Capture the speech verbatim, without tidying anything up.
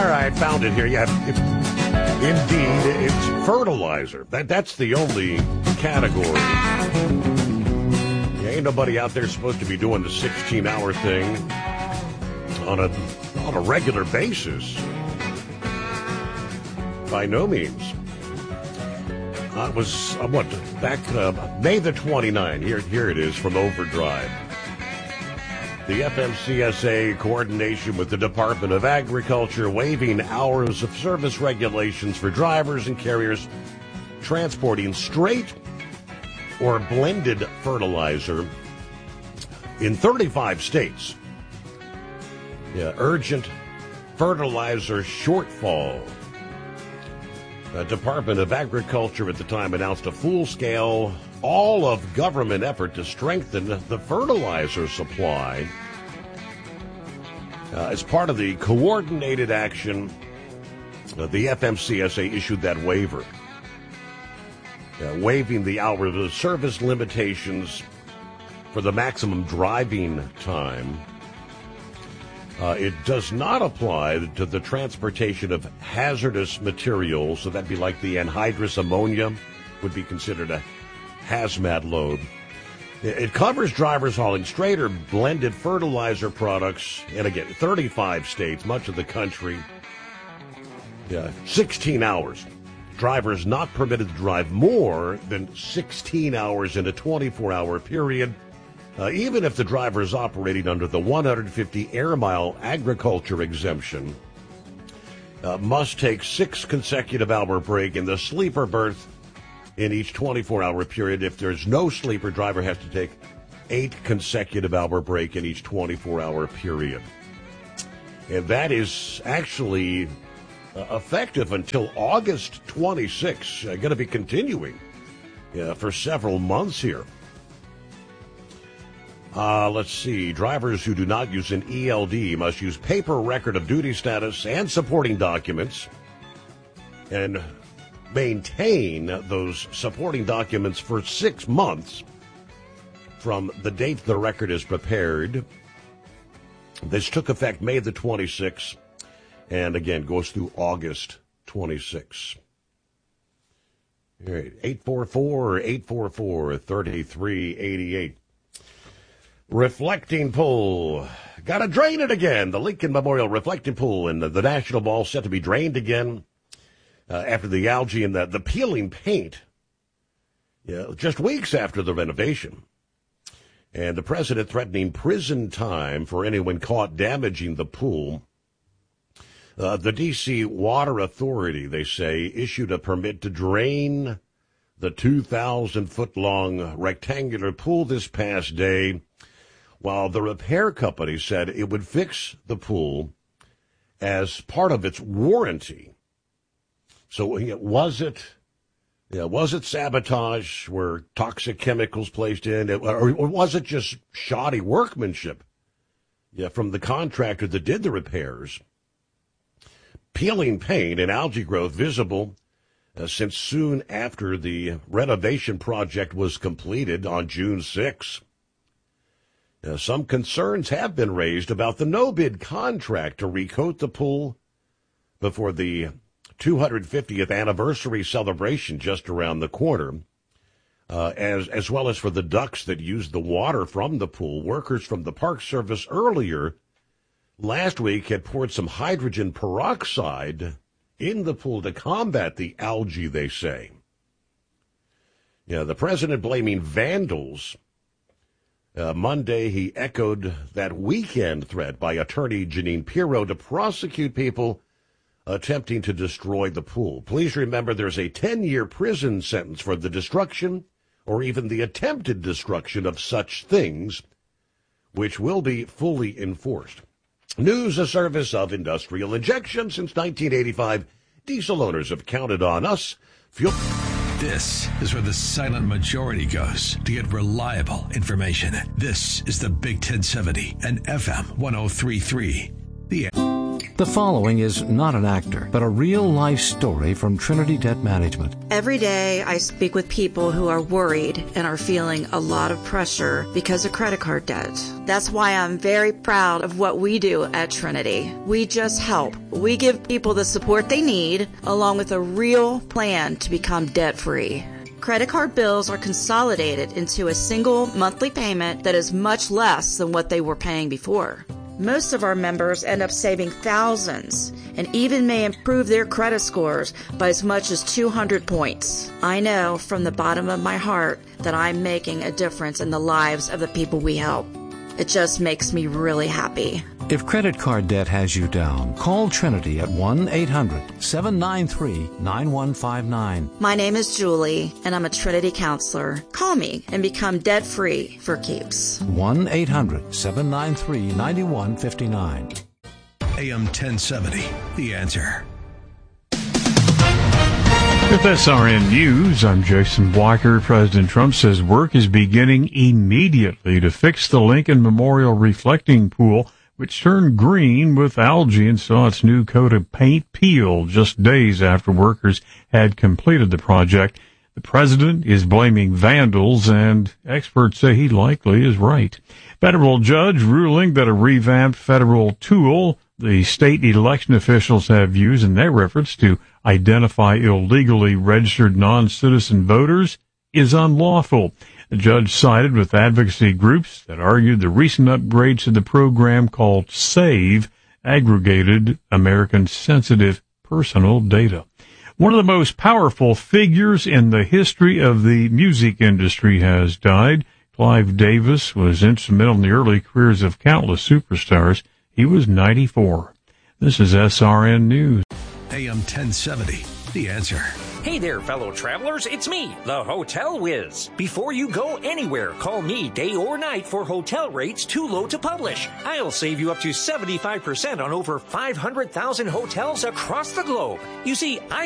All right, found it here. Yeah, it, indeed, it's fertilizer. That That's the only category. Yeah, ain't nobody out there supposed to be doing the sixteen-hour thing on a, on a regular basis. By no means. Uh, it was, uh, what, back uh, May the twenty-ninth. Here, here it is from Overdrive. The F M C S A, coordination with the Department of Agriculture, waiving hours of service regulations for drivers and carriers transporting straight or blended fertilizer in thirty-five states. Yeah, urgent fertilizer shortfall. The Department of Agriculture at the time announced a full-scale, all-of-government effort to strengthen the fertilizer supply. Uh, as part of the coordinated action, uh, the F M C S A issued that waiver, uh, waiving the hours of service limitations for the maximum driving time. Uh, it does not apply to the transportation of hazardous materials, so that'd be like the anhydrous ammonia would be considered a hazmat load. It covers drivers hauling straight or blended fertilizer products, and again, thirty-five states, much of the country. Yeah, sixteen hours. Drivers not permitted to drive more than sixteen hours in a twenty-four hour period. Uh, even if the driver is operating under the one hundred fifty air mile agriculture exemption, uh, must take six consecutive hour break in the sleeper berth in each twenty-four hour period. If there's no sleeper, driver has to take eight consecutive hour break in each twenty-four hour period. And that is actually uh, effective until August twenty-sixth. Uh, going to be continuing uh, for several months here. Uh, let's see. Drivers who do not use an E L D must use paper record of duty status and supporting documents and maintain those supporting documents for six months from the date the record is prepared. This took effect May the twenty-sixth and, again, goes through August twenty-sixth. All right, eight four four, eight four four, three three eight eight. Reflecting pool. Got to drain it again. The Lincoln Memorial Reflecting Pool in the, the National Mall set to be drained again uh, after the algae and the, the peeling paint. Yeah, just weeks after the renovation. And the president threatening prison time for anyone caught damaging the pool. Uh, the D C Water Authority, they say, issued a permit to drain the two thousand foot long rectangular pool this past day, while the repair company said it would fix the pool as part of its warranty. So was it, yeah, was it sabotage? Were toxic chemicals placed in it? Or, or was it just shoddy workmanship yeah, from the contractor that did the repairs? Peeling paint and algae growth visible uh, since soon after the renovation project was completed on June sixth. Uh, some concerns have been raised about the no-bid contract to recoat the pool before the two hundred fiftieth anniversary celebration just around the corner, uh, as, as well as for the ducks that used the water from the pool. Workers from the Park Service earlier last week had poured some hydrogen peroxide in the pool to combat the algae, they say. Yeah, the president blaming vandals. Uh, Monday, he echoed that weekend threat by attorney Janine Pirro to prosecute people attempting to destroy the pool. Please remember there's a ten-year prison sentence for the destruction or even the attempted destruction of such things, which will be fully enforced. News, a service of Industrial Injection. Since nineteen eighty-five, diesel owners have counted on us. Fuel. This is where the silent majority goes to get reliable information. This is the Big ten seventy and F M one oh three point three. The The following is not an actor, but a real-life story from Trinity Debt Management. Every day I speak with people who are worried and are feeling a lot of pressure because of credit card debt. That's why I'm very proud of what we do at Trinity. We just help. We give people the support they need, along with a real plan to become debt-free. Credit card bills are consolidated into a single monthly payment that is much less than what they were paying before. Most of our members end up saving thousands and even may improve their credit scores by as much as two hundred points. I know from the bottom of my heart that I'm making a difference in the lives of the people we help. It just makes me really happy. If credit card debt has you down, call Trinity at one eight hundred seven nine three nine one five nine. My name is Julie, and I'm a Trinity counselor. Call me and become debt-free for keeps. one eight hundred seven nine three nine one five nine. A M ten seventy, The Answer. With S R N News, I'm Jason Blocker. President Trump says work is beginning immediately to fix the Lincoln Memorial reflecting pool, which turned green with algae and saw its new coat of paint peel just days after workers had completed the project. The president is blaming vandals, and experts say he likely is right. Federal judge ruling that a revamped federal tool the state election officials have used in their efforts to identify illegally registered non-citizen voters is unlawful. The judge sided with advocacy groups that argued the recent upgrades to the program called SAVE aggregated American sensitive personal data. One of the most powerful figures in the history of the music industry has died. Clive Davis was instrumental in the early careers of countless superstars. He was ninety-four. This is S R N News. A M ten seventy, The Answer. Hey there, fellow travelers. It's me, the Hotel Whiz. Before you go anywhere, call me day or night for hotel rates too low to publish. I'll save you up to seventy-five percent on over five hundred thousand hotels across the globe. You see, I